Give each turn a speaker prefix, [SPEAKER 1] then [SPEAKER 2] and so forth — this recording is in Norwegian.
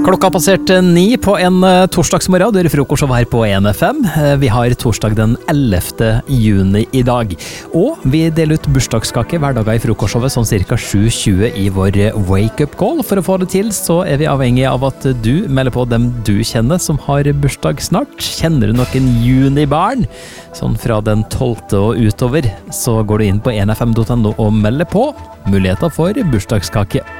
[SPEAKER 1] Klokka passert 9 på en torsdagsmorgen. Du frokost her på 1FM. Vi har torsdag den 11. juni i dag. Og vi deler ut bursdagskake hver dag i frokostshowet sånn cirka 7:20 i vår wake-up call. For å få det til så vi avhengig av at du melder på dem du kjenner som har bursdag snart. Kjenner du noen junibarn? Sånn fra den 12. og utover så går du inn på 1fm.no og melder på muligheter for bursdagskake.